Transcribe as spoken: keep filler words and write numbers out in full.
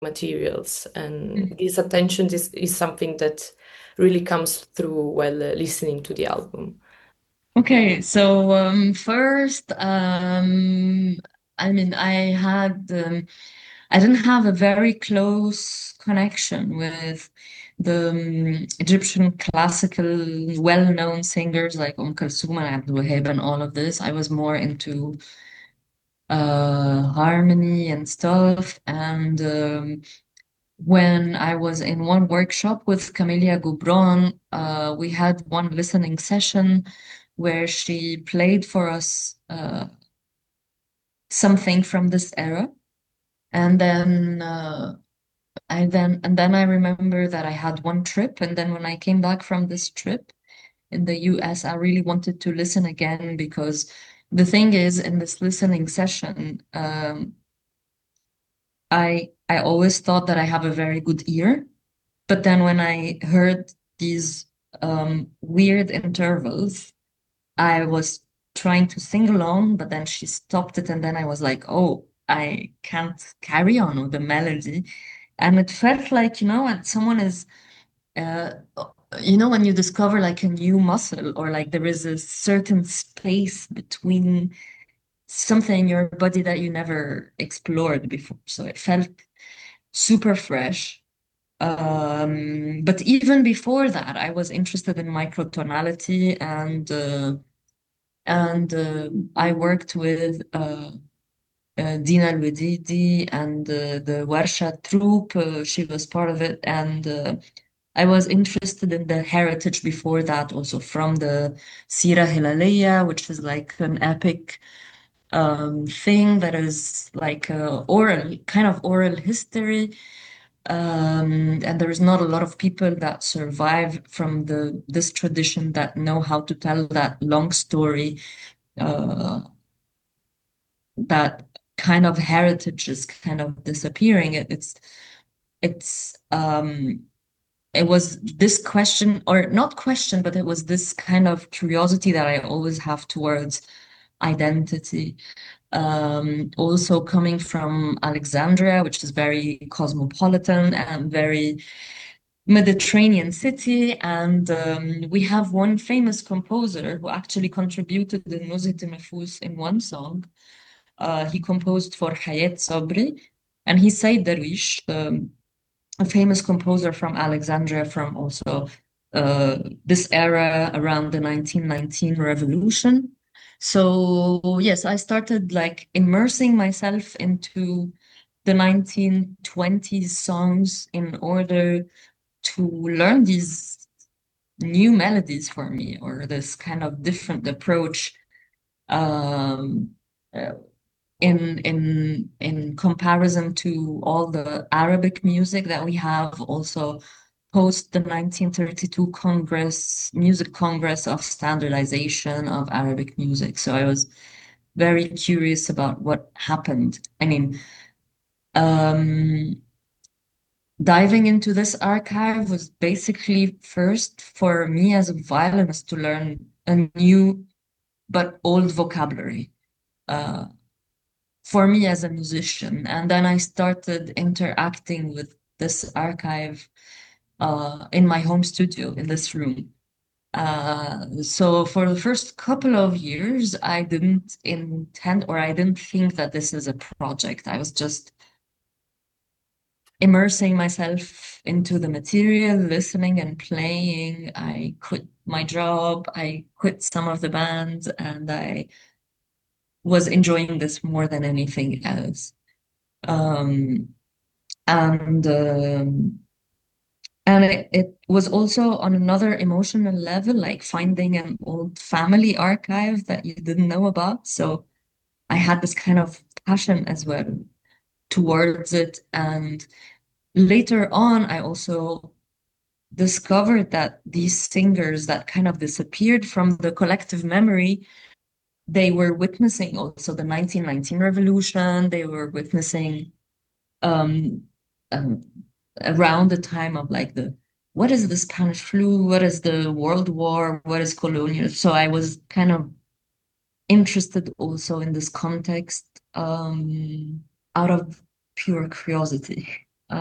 materials. And this attention is, is something that really comes through while uh, listening to the album. Okay, so um, first, um, I mean, I had, um, I didn't have a very close connection with the um, Egyptian classical, well-known singers like Umm Kulthum and Abdul Wahab and all of this. I was more into uh, harmony and stuff. And um, when I was in one workshop with Camelia Gubron, uh, we had one listening session where she played for us uh, something from this era. And then uh, I then and then I remember that I had one trip, and then when I came back from this trip in the U S, I really wanted to listen again because the thing is, in this listening session, um, I I always thought that I have a very good ear, but then when I heard these um, weird intervals, I was trying to sing along, but then she stopped it, and then I was like, oh, I can't carry on with the melody. And it felt like, you know, when someone is, uh, you know, when you discover like a new muscle or like there is a certain space between something in your body that you never explored before. So it felt super fresh. Um, but even before that, I was interested in microtonality and uh, and uh, I worked with uh, uh, Dina Al-Wedidi and uh, the Warsha troupe. Uh, she was part of it, and uh, I was interested in the heritage before that, also from the Sira Hilaliya, which is like an epic um, thing that is like uh, oral, kind of oral history. Um, and there's not a lot of people that survive from the this tradition that know how to tell that long story. Uh, that kind of heritage is kind of disappearing. It, it's it's um it was this question, or not question, but it was this kind of curiosity that I always have towards identity. Um, also coming from Alexandria, which is very cosmopolitan and very Mediterranean city. And um, we have one famous composer who actually contributed in Nuzhat Nafus in one song. Uh, he composed for Hayat Sabri, and he Said Darwish, um, a famous composer from Alexandria, from also uh, this era around the nineteen nineteen revolution. So yes, I started like immersing myself into the nineteen twenties songs in order to learn these new melodies for me, or this kind of different approach um, uh, in in in comparison to all the Arabic music that we have also post the nineteen thirty-two Congress, Music Congress of Standardization of Arabic Music. So I was very curious about what happened. I mean, um, diving into this archive was basically first for me as a violinist to learn a new but old vocabulary. Uh, for me as a musician. And then I started interacting with this archive uh, in my home studio in this room. Uh, so for the first couple of years, I didn't intend, or I didn't think that this is a project. I was just immersing myself into the material, listening and playing. I quit my job, I quit some of the bands, and I was enjoying this more than anything else. Um, and um, and it, it was also on another emotional level, like finding an old family archive that you didn't know about. So I had this kind of passion as well towards it. And later on, I also discovered that these singers that kind of disappeared from the collective memory, they were witnessing also the nineteen nineteen revolution. They were witnessing um, um, around the time of like the what is the Spanish flu? What is the World War? What is colonial? So I was kind of interested also in this context um, out of pure curiosity.